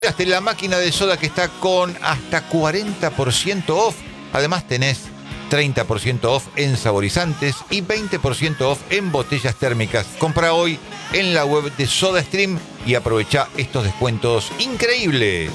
Hasta la máquina de soda que está con hasta 40% off. Además tenés 30% off en saborizantes y 20% off en botellas térmicas. Compra hoy en la web de SodaStream y aprovecha estos descuentos increíbles.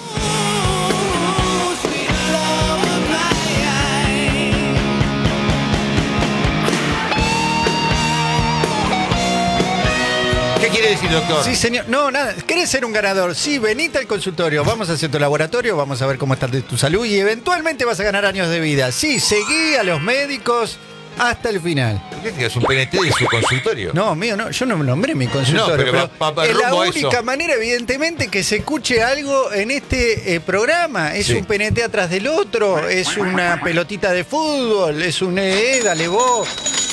¿Qué quiere decir, doctor? Sí, señor. No, nada. ¿Querés ser un ganador? Sí, venite al consultorio. Vamos a hacer tu laboratorio, vamos a ver cómo está tu salud y eventualmente vas a ganar años de vida. Sí, seguí a los médicos hasta el final. ¿Qué tienes un PNT de su consultorio? No, mío, no. Yo no nombré mi consultorio. No, pero es la rumbo a única eso. manera, evidentemente, que se escuche algo en este programa. Es un PNT atrás del otro, es una pelotita de fútbol, es un dale vos.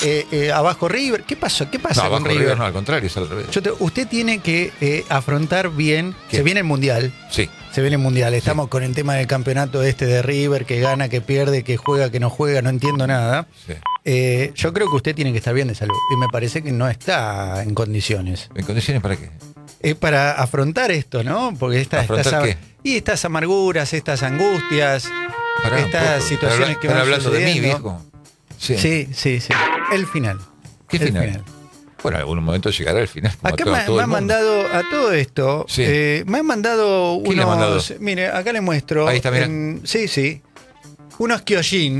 Abajo River. ¿Qué pasa No, con abajo River? River no, al contrario, es al revés. Usted tiene que afrontar bien. ¿Qué? Se viene el Mundial. Sí. Se viene el Mundial. Estamos con el tema del campeonato de River, que gana, que pierde, que juega, que no juega, no entiendo nada. Sí. Yo creo que usted tiene que estar bien de salud. Y me parece que no está en condiciones. ¿En condiciones para qué? Para afrontar esto, ¿no? Porque ¿Afrontar qué? Y estas amarguras, estas angustias, Pará un estas poco. situaciones que ¿Están van hablando de mí, sucediendo. viejo? Sí. Sí. El final. ¿Qué El final? Bueno, en algún momento llegará el final. Como Acá todo me el han mundo. mandado a todo esto. Sí. Me han mandado ¿Quién le ha mandado? Mire, acá le muestro. Ahí está, mirá. Sí. Unos Kyojin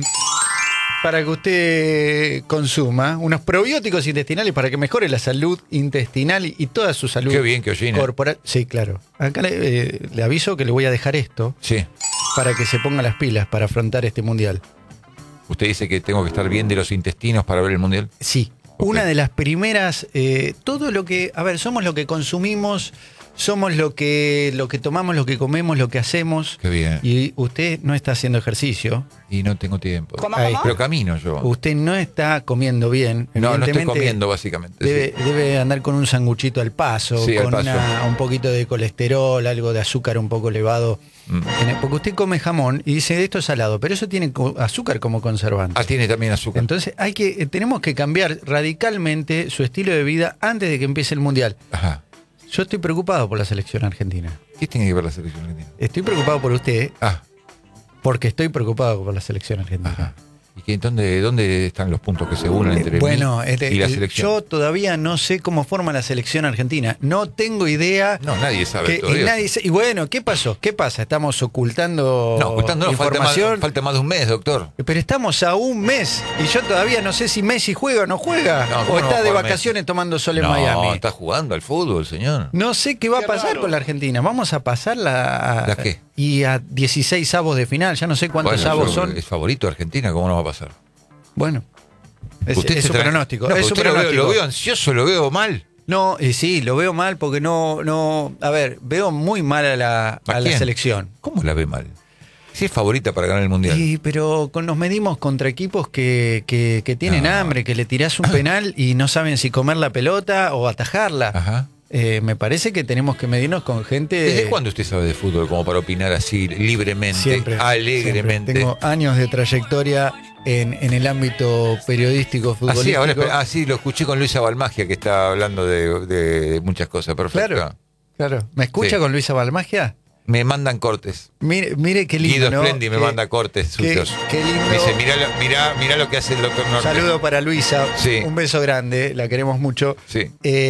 para que usted consuma. Unos probióticos intestinales para que mejore la salud intestinal y toda su salud. Qué bien, Kyojin. Corporal. Sí, claro. Acá le aviso que le voy a dejar esto Sí. para que se ponga las pilas para afrontar este mundial. ¿Usted dice que tengo que estar bien de los intestinos para ver el mundial? Sí. Ok. Una de las primeras, todo lo que, somos lo que consumimos, somos lo que tomamos, lo que comemos, lo que hacemos. Qué bien. Y usted no está haciendo ejercicio, Y no tengo tiempo. ¿Cómo? Pero camino yo. usted no está comiendo bien. No estoy Evidentemente, comiendo, básicamente. Debe andar con un sanguchito al paso, Sí, al con paso. un poquito de colesterol, algo de azúcar un poco elevado. Porque usted come jamón y dice, esto es salado, pero eso tiene azúcar como conservante. Tiene también azúcar. Entonces tenemos que cambiar radicalmente su estilo de vida antes de que empiece el mundial. Ajá. Yo estoy preocupado por la selección argentina. ¿Qué tiene que ver la selección argentina? Estoy preocupado por usted Ah, porque estoy preocupado por la selección argentina. ajá. ¿Y dónde están los puntos que se unen entre mí y la selección? yo todavía no sé cómo forma la selección argentina. No tengo idea. No, nadie sabe Y todavía. y bueno, ¿qué pasó? ¿Qué pasa? ¿Estamos ocultando, No, ocultando no, información? falta más de un mes, doctor. Pero estamos a un mes y yo todavía no sé si Messi juega o no juega. No, ¿cómo o no está va a de jugar vacaciones Messi? tomando sol en No, Miami. está jugando al fútbol, señor. No sé qué va a pasar con la Argentina. Vamos a pasarla ¿La qué? Y a 16 avos de final. Ya no sé cuántos avos son. Es favorito de Argentina, ¿cómo no va a pasar? Bueno, es Usted su se trae- pronóstico. No, es su usted lo pronóstico. veo ansioso, lo veo mal. No, sí, lo veo mal porque no. A ver, veo muy mal a la quién? selección. ¿Cómo la ve mal? Si es favorita para ganar el mundial. Sí, pero nos medimos contra equipos que tienen No. hambre, que le tirás un penal y no saben si comer la pelota o atajarla. Ajá. Me parece que tenemos que medirnos con gente. ¿Desde cuándo usted sabe de fútbol como para opinar así libremente, Siempre, alegremente? siempre. Tengo años de trayectoria en el ámbito periodístico, futbolístico. Sí, lo escuché con Luisa Balmagia, que está hablando de muchas cosas. Perfecto. Claro. ¿Me escucha Sí. con Luisa Balmagia? Me mandan cortes. Mire qué lindo, Guido ¿no? Splendi me manda cortes suyos. Qué lindo. Me dice, mirá lo que hace el doctor Norte. Saludo para Luisa. Sí. Un beso grande, la queremos mucho. Sí.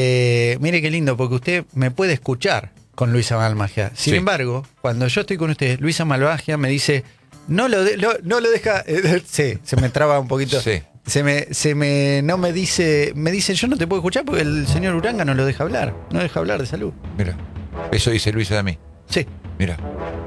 Mire qué lindo, porque usted me puede escuchar con Luisa Malmagia. Sin Sí. embargo, cuando yo estoy con usted, Luisa Malmagia me dice, no lo deja. Sí, se me traba un poquito. Sí. No me dice, yo no te puedo escuchar porque el señor Uranga no lo deja hablar. No deja hablar de salud. Mira, eso dice Luisa de mí. Sí. Mira.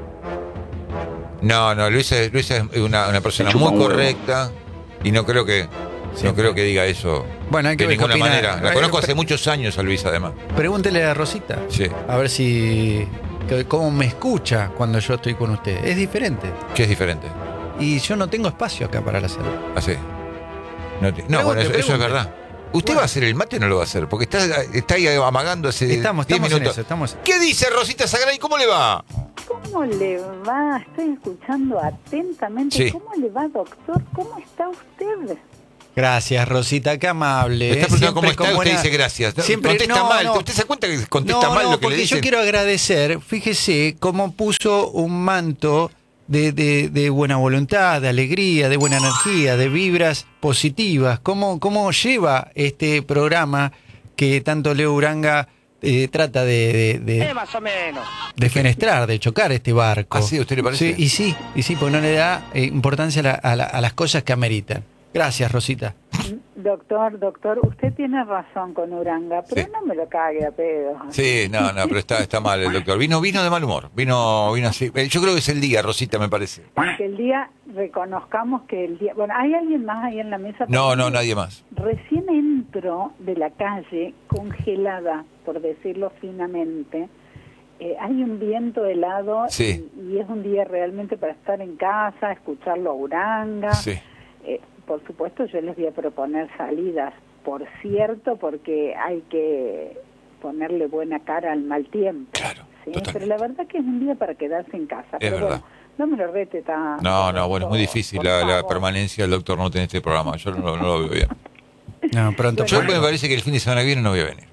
No, Luisa es una persona muy correcta y no creo que diga eso Bueno, hay que de ver qué ninguna opina. manera. La conozco hace muchos años a Luisa, además. Pregúntele a Rosita. Sí. A ver cómo me escucha cuando yo estoy con usted. Es diferente. ¿Qué es diferente? Y yo no tengo espacio acá para la salud. Así. Bueno, eso es Pregunte. verdad. ¿Usted va a hacer el mate o no lo va a hacer? Porque está ahí amagando hace 10 Estamos en minutos. eso, estamos. ¿Qué dice Rosita Sagraday? ¿Cómo le va? ¿Cómo le va? Estoy escuchando atentamente. Sí. ¿Cómo le va, doctor? ¿Cómo está usted? Gracias, Rosita, qué amable. Me está preguntando cómo Siempre está, con usted buena- dice gracias. Siempre, Contesta no, mal. no. ¿Usted se da cuenta que contesta mal lo que porque le dicen? yo quiero agradecer, fíjese cómo puso un manto de buena voluntad, de alegría, de buena energía, de vibras positivas. Cómo lleva este programa que tanto Leo Uranga trata de Más o menos. fenestrar, de chocar este barco. ¿Ah, sí? ¿A usted le parece? Sí, porque no le da importancia a las cosas que ameritan. Gracias, Rosita. Doctor, usted tiene razón con Uranga, pero Sí. no me lo cague a pedo. Sí, no, pero está mal el doctor. Vino de mal humor. Vino así. Yo creo que es el día, Rosita, me parece. Que el día, reconozcamos que el día... Bueno, ¿hay alguien más ahí en la mesa? No, Porque nadie más. Recién entro de la calle congelada, por decirlo finamente. Hay un viento helado Sí. y es un día realmente para estar en casa, escucharlo a Uranga. Sí. Por supuesto, yo les voy a proponer salidas, por cierto, porque hay que ponerle buena cara al mal tiempo. Claro, ¿sí? totalmente. Pero la verdad que es un día para quedarse en casa. Es Pero verdad. bueno, no me lo rete tan... No, bueno, es muy difícil por la favor. permanencia del doctor Norte en este programa. Yo no lo veo bien. No, pronto. Yo pronto. me parece que el fin de semana que viene no voy a venir.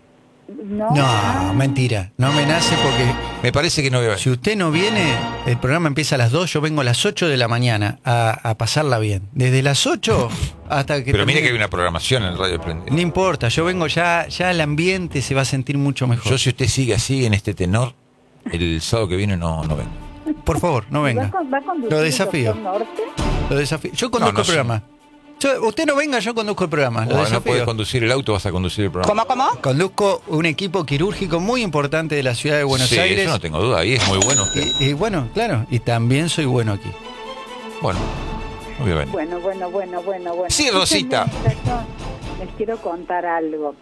No, mentira. No me nace porque Me parece que no voy a venir. si usted no viene, el programa empieza a las 2, yo vengo a las 8 de la mañana a pasarla bien. Desde las 8 hasta que... Pero mire termine- que hay una programación en el Radio Espléndido. No importa, yo vengo ya el ambiente se va a sentir mucho mejor. Yo, si usted sigue así en este tenor, el sábado que viene no vengo. Por favor, no venga. ¿Va a conducir Lo el desafío. doctor Norte? Lo desafío. Yo conduzco No el sé. programa. Usted no venga, yo conduzco el programa. Lo No podés desafío. conducir el auto, vas a conducir el programa. ¿Cómo? Conduzco un equipo quirúrgico muy importante de la ciudad de Buenos Sí, Aires. eso no tengo duda. Ahí es muy bueno usted. Y bueno, claro, y también soy bueno aquí. Bueno, no voy a venir. Bueno. Sí, Rosita. Muchachos, les quiero contar algo.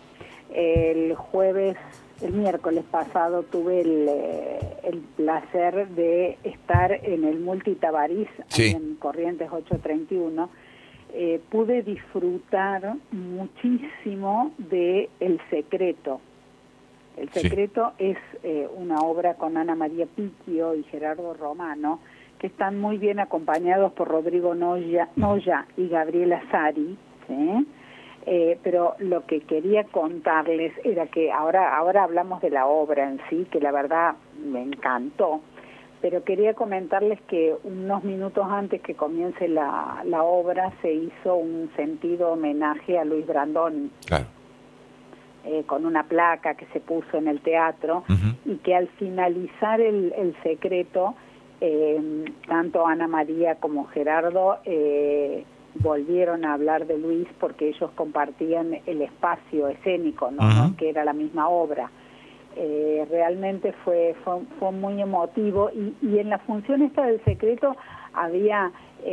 El miércoles pasado tuve el placer de estar en el Multitabariz, Sí. en Corrientes 831. Pude disfrutar muchísimo de El Secreto. El Sí. Secreto es una obra con Ana María Picchio y Gerardo Romano, que están muy bien acompañados por Rodrigo Noya y Gabriela Sari, ¿sí? Pero lo que quería contarles era que ahora hablamos de la obra en sí, que la verdad me encantó, pero quería comentarles que unos minutos antes que comience la obra se hizo un sentido homenaje a Luis Brandoni, Claro. con una placa que se puso en el teatro, Ujú. y que al finalizar el secreto, tanto Ana María como Gerardo volvieron a hablar de Luis porque ellos compartían el espacio escénico, ¿no? Ujú. Que era la misma obra. Realmente fue muy emotivo y en la función esta del secreto había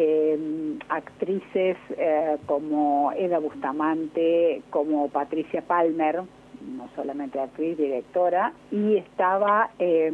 actrices como Eda Bustamante, como Patricia Palmer, no solamente actriz, directora, y estaba,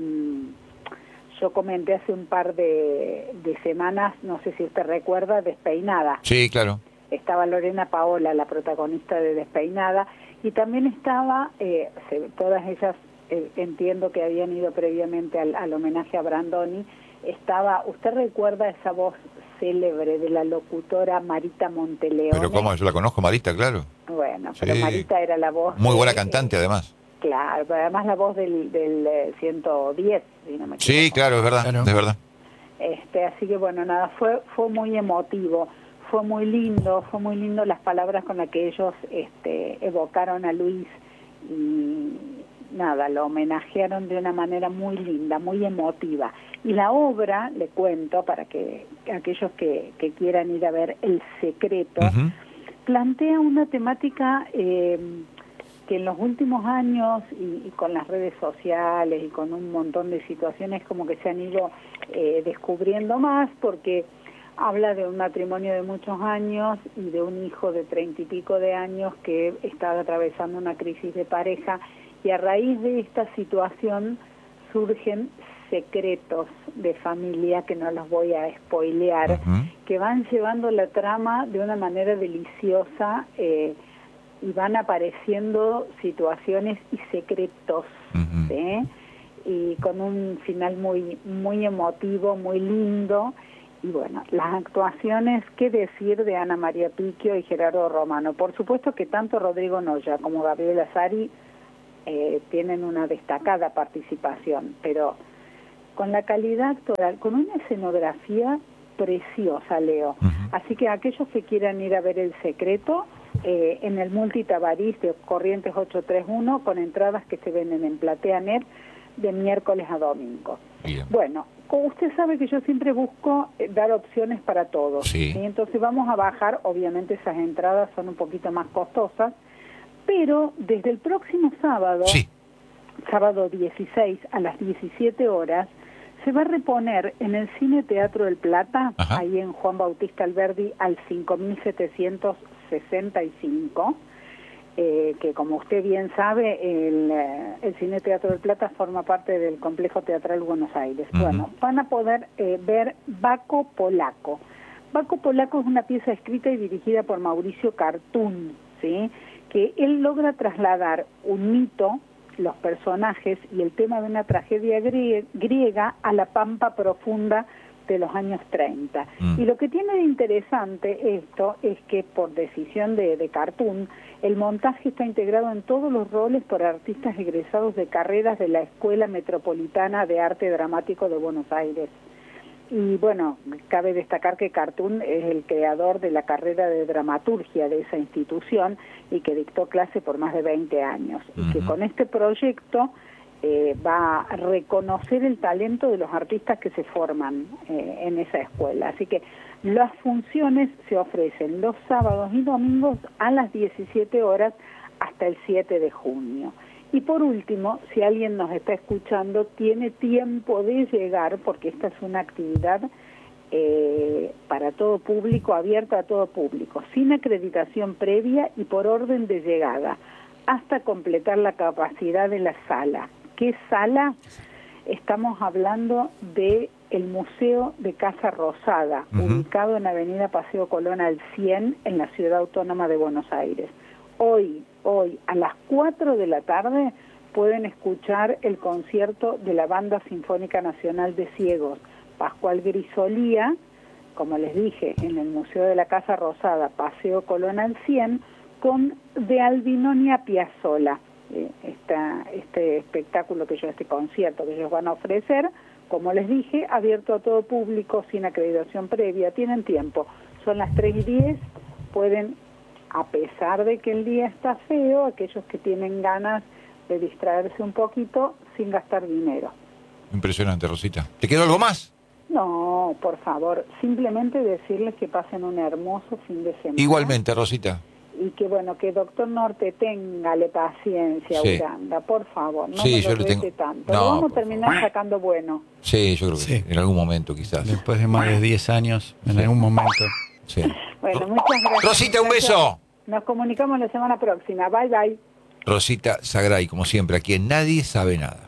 yo comenté hace un par de semanas, no sé si usted recuerda, Despeinada. Sí, claro. Estaba Lorena Paola, la protagonista de Despeinada, y también estaba, todas ellas entiendo que habían ido previamente al homenaje a Brandoni. Estaba, ¿usted recuerda esa voz célebre de la locutora Marita Monteleone? Pero ¿cómo? Yo la conozco, Marita, claro. Bueno, Sí. pero Marita era la voz... Muy buena de- cantante, además. Claro, pero además la voz del 110, si no me Sí, equivoco. claro, es verdad, Claro. es verdad. Así que bueno, nada, fue muy emotivo, fue muy lindo las palabras con las que ellos evocaron a Luis y nada, lo homenajearon de una manera muy linda, muy emotiva. Y la obra, le cuento, para que aquellos que quieran ir a ver El Secreto, Ujú. plantea una temática que en los últimos años y con las redes sociales y con un montón de situaciones como que se han ido descubriendo más, porque habla de un matrimonio de muchos años y de un hijo de 30 y pico de años que está atravesando una crisis de pareja, y a raíz de esta situación surgen secretos de familia que no los voy a spoilear, Ujú. que van llevando la trama de una manera deliciosa, y van apareciendo situaciones y secretos, Ujú. ¿sí? Y con un final muy emotivo, muy lindo, Y bueno, las actuaciones, qué decir de Ana María Picchio y Gerardo Romano. Por supuesto que tanto Rodrigo Noya como Gabriela Sari tienen una destacada participación, pero con la calidad actoral, con una escenografía preciosa, Leo. Así que aquellos que quieran ir a ver El Secreto, en el Multitabarís de Corrientes 831, con entradas que se venden en PlateaNet de miércoles a domingo. Bien. Bueno, como usted sabe que yo siempre busco dar opciones para todos. Sí. ¿Sí? Entonces vamos a bajar, obviamente esas entradas son un poquito más costosas, pero desde el próximo sábado, Sí. sábado 16 a las 17 horas, se va a reponer en el Cine Teatro del Plata, Ajá. ahí en Juan Bautista Alberdi, al 5765, que como usted bien sabe, el Cine Teatro del Plata forma parte del Complejo Teatral Buenos Aires. Bueno, van a poder ver Baco Polaco. Baco Polaco es una pieza escrita y dirigida por Mauricio Cartún, ¿sí?, que él logra trasladar un mito, los personajes y el tema de una tragedia griega a la pampa profunda de los años 30. Y lo que tiene de interesante esto es que por decisión de Cartoon, el montaje está integrado en todos los roles por artistas egresados de carreras de la Escuela Metropolitana de Arte Dramático de Buenos Aires. Y bueno, cabe destacar que Cartoon es el creador de la carrera de dramaturgia de esa institución y que dictó clase por más de 20 años. Y que con este proyecto va a reconocer el talento de los artistas que se forman en esa escuela. Así que las funciones se ofrecen los sábados y domingos a las 17 horas hasta el 7 de junio. Y por último, si alguien nos está escuchando, tiene tiempo de llegar, porque esta es una actividad para todo público, abierta a todo público, sin acreditación previa y por orden de llegada, hasta completar la capacidad de la sala. ¿Qué sala? Estamos hablando de el Museo de Casa Rosada, ubicado en Avenida Paseo Colón al 100, en la Ciudad Autónoma de Buenos Aires. Hoy, a las 4 de la tarde, pueden escuchar el concierto de la Banda Sinfónica Nacional de Ciegos, Pascual Grisolía, como les dije, en el Museo de la Casa Rosada, Paseo Colón al 100, con De Albinonia Piazzolla. Este espectáculo este concierto que ellos van a ofrecer, como les dije, abierto a todo público, sin acreditación previa, tienen tiempo, son las 3:10, pueden, a pesar de que el día está feo, aquellos que tienen ganas de distraerse un poquito sin gastar dinero. Impresionante, Rosita. ¿Te quedó algo más? No, por favor, simplemente decirles que pasen un hermoso fin de semana. Igualmente, Rosita. Y que bueno, que Doctor Norte téngale paciencia, Sí. Uranda, por favor, no Sí, me yo lo le tengo- rete tanto. No, Lo vamos por a terminar favor. sacando bueno. Sí, yo creo que Sí. en algún momento quizás. Después de más de 10 años, en algún momento. Sí. Bueno, muchas gracias. Rosita, un muchachos. beso. Nos comunicamos la semana próxima. Bye, bye. Rosita Sagray, como siempre, aquí en Nadie Sabe Nada.